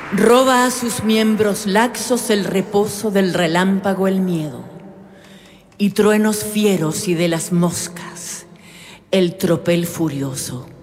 Roba a sus miembros laxos el reposo del relámpago el miedo, y truenos fieros y de las moscas el tropel furioso.